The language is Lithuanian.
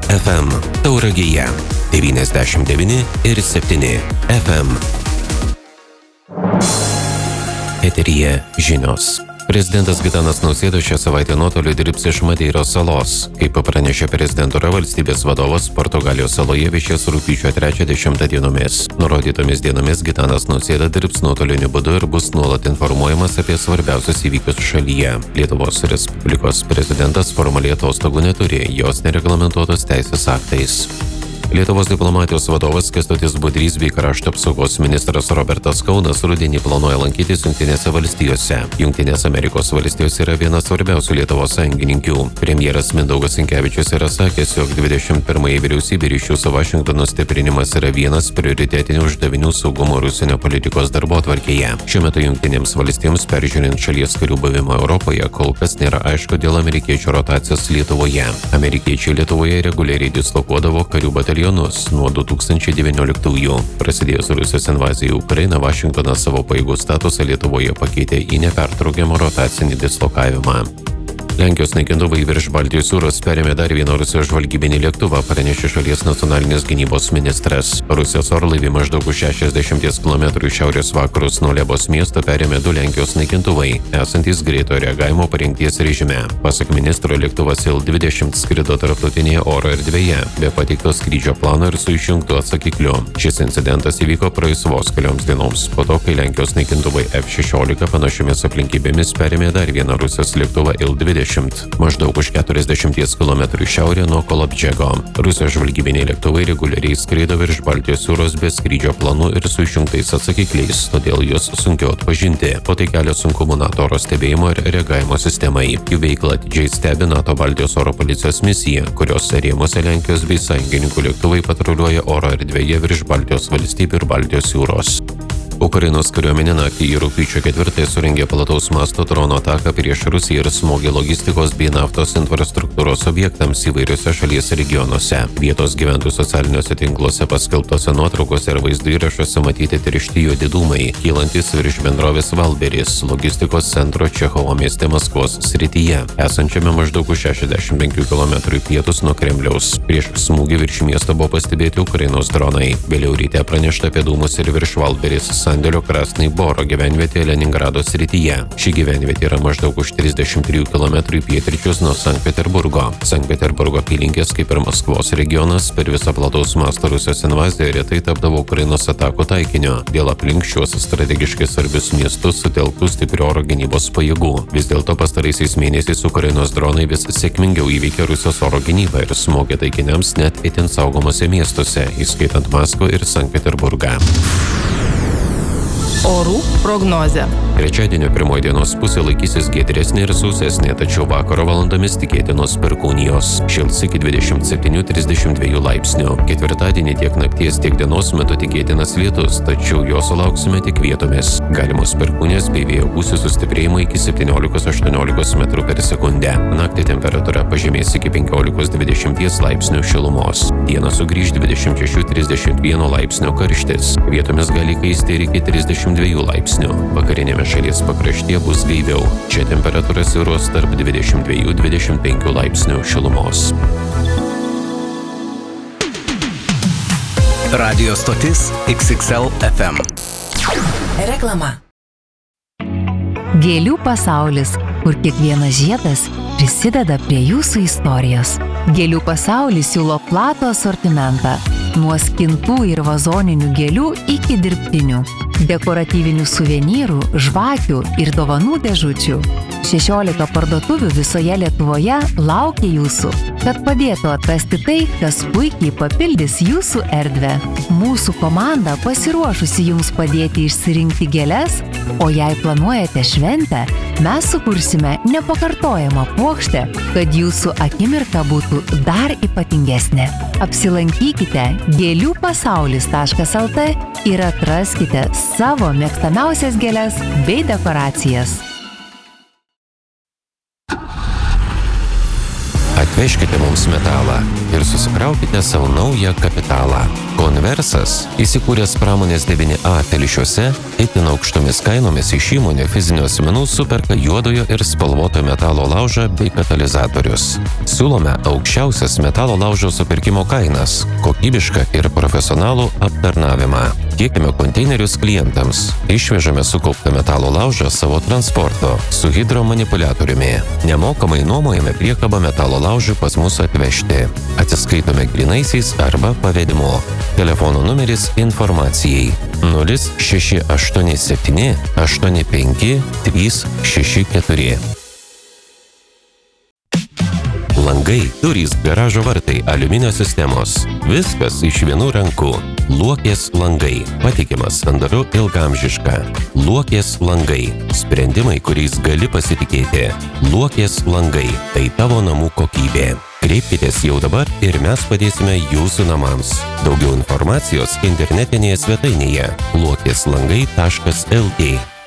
FM Tauragėje 99,7 FM. Eteryje žinios. Prezidentas Gitanas Nausėda šią savaitę nuotoliu dirbs iš Madeiros salos. Kaip pranešė prezidentūra, valstybės vadovas Portugalijos saloje viešės rugpjūčio 3-10 dienomis. Nurodytomis dienomis Gitanas Nausėda dirbs nuotoliniu būdu ir bus nuolat informuojamas apie svarbiausius įvykius šalyje. Lietuvos Respublikos prezidentas formaliai atostogų neturi, jos nereglamentuotos teisės aktais. Lietuvos diplomatijos vadovas Kęstutis Budrys bei krašto apsaugos ministras Robertas Kaunas rudenį planuoja lankytis Jungtinėse valstijose. Jungtinės Amerikos valstijos yra viena svarbiausių Lietuvos sąjungininkių. Premjeras Mindaugas Sinkevičius yra sakęs, jog 21-ąjį vyriausybė ryšių su Vašingtonu stiprinimas yra vienas prioritetinių uždavinių saugumo ir užsienio politikos darbotvarkėje. Šiuo metu Jungtinėms valstijoms peržiūrint šalies karių buvimą Europoje kol kas nėra aišku dėl amerikiečių rotacijos Lietuvoje. Amerikiečiai Lietuvoje reguliariai dislokuodavo karių batalionus nuo 2019-ųjų. Prasidėjus Rusijos invazijai į Ukrainą, Vašingtonas savo pajėgų statusą Lietuvoje pakeitė į nepertraukiamą rotacinį dislokavimą. Lenkijos naikintuvai virš Baltijos jūros perėmė dar vieną Rusijos žvalgybinį lėktuvą, pranešė šalies nacionalinės gynybos ministras. Rusijos orlaivį maždaug už 60 km į šiaurės vakarus nuo Lebos miesto perėmė 2 Lenkijos naikintuvai, esantys greito reagavimo parengties režime. Pasak ministro, lėktuvas Il-20 skrido tarptautinėje oro erdvėje, be pateikto skrydžio plano ir su išjungtu atsakikliu. Šis incidentas įvyko praėjus vos kelioms dienoms, po to, kai Lenkijos naikintuvai F-16 panašiomis aplinkybėmis perėmė dar vieną Rusijos lėktuvą Il-20. Maždaug už 40 km šiaurė nuo Kolobdžego. Rusijos žvalgybiniai lėktuvai reguliariai skraido virš Baltijos jūros be skrydžio planų ir su išjungtais atsakikliais, todėl juos sunkiau atpažinti. O tai kelia sunkumų NATO oro stebėjimo ir reagavimo sistemai. Jų veiklą atidžiai stebi NATO Baltijos oro policijos misija, kurios rėmuose Lenkijos bei sąjungininkų lėktuvai patruliuoja oro erdvėje virš Baltijos valstybių ir Baltijos jūros. Ukrainos kariuomenė naktį į rugpjūčio 4 surengė plataus masto dronų ataką prieš Rusiją ir smogė logistikos bei naftos infrastruktūros objektams įvairiuose šalies regionuose. Vietos gyventojų socialiniuose tinkluose paskelbtose nuotraukose ir vaizdo įrašuose matyti tiršti juodi dūmai, kylantis virš bendrovės Valberis, logistikos centro Čechovo mieste Maskvos srityje, esančiame maždaug už 65 km į pietus nuo Kremliaus. Prieš smūgį virš miesto buvo pastebėti Ukrainos dronai. Vėliau ryte pranešta apie dūmus ir virš Valberis sandėlio Krasnai Boro gyvenvietėje Leningrado srityje. Ši gyvenvietė yra maždaug už 33 km į pietryčius nuo Sankt Peterburgo. Sankt Peterburgo apylinkės, kaip ir Maskvos regionas, per visą plataus masto Rusijos invaziją retai tapdavo Ukrainos atakų taikiniu. Dėl aplink šiuos strategiškai svarbius miestus sutelktų stiprių oro gynybos pajėgų. Vis dėlto pastaraisiais mėnesiais Ukrainos dronai vis sėkmingiau įveikė Rusijos oro gynybą ir smogė taikiniams net itin saugomose miestuose, įskaitant Maskvą ir Sankt Peterburgą. Orų prognozė. Trečiadienio pirmoji dienos pusė laikysis giedresnė ir sausesnė, tačiau vakaro valandomis tikėtinos perkūnijos. Šils iki 27-32 laipsnių. Ketvirtadienį tiek nakties, tiek dienos metu tikėtinas lietus, tačiau jo sulauksime tik vietomis. Galimos perkūnijos bei vėjo gūsių sustiprėjimo iki 17-18 metrų per sekundę. Naktį temperatūra pažemės iki 15-20 laipsnių šilumos. Dieną sugrįž 26-31 laipsnio karštis. Vietomis gali kaisti ir iki 32 laipsnių. Vakarinėme šalies pakraštyje bus gaiviau. Čia temperatūra svyruos tarp 22-25 laipsnių šilumos. Radio stotis XXL FM. Reklama. Gėlių pasaulis, kur kiekvienas žiedas prisideda prie jūsų istorijos. Gėlių pasaulis siūlo platų asortimentą. Nuo skintų ir vazoninių gėlių iki dirbtinių. Dekoratyvinių suvenyrų, žvakių ir dovanų dėžučių. 16 parduotuvių visoje Lietuvoje laukia jūsų, kad padėtų atrasti tai, kas puikiai papildys jūsų erdvę. Mūsų komanda pasiruošusi jums padėti išsirinkti gėles, o jei planuojate šventę, mes sukursime nepakartojamą puokštę, kad jūsų akimirka būtų dar ypatingesnė. Apsilankykite gėliųpasaulis.lt ir atraskite savo mėgstamiausias gėles bei dekoracijas. Atvežkite mums metalą ir susikraukite savo naują kapitalą. Konversas, įsikūręs pramonės 9A Telšiuose, itin aukštomis kainomis iš įmonių fizinių asmenų superka juodojo ir spalvoto metalo laužą bei katalizatorius. Siūlome aukščiausias metalo laužo supirkimo kainas, kokybišką ir profesionalų aptarnavimą. Tiekime konteinerius klientams. Išvežame sukauptą metalo laužą savo transporto su hidromanipuliatoriumi. Nemokamai nuomojame priekabą metalo laužui pas mus atvežti. Atsiskaitome grynaisiais arba pavedimu. Telefono numeris informacijai 0687 85 364. Langai, durys, garažo vartai, aliuminio sistemos. Viskas iš vienų rankų. Luokės langai. Patikimas, sandaru, ilgaamžiška. Luokės langai. Sprendimai, kuriais gali pasitikėti. Luokės langai. Tai tavo namų kokybė. Kreipkitės jau dabar ir mes padėsime jūsų namams. Daugiau informacijos internetinėje svetainėje luokėslangai.lt.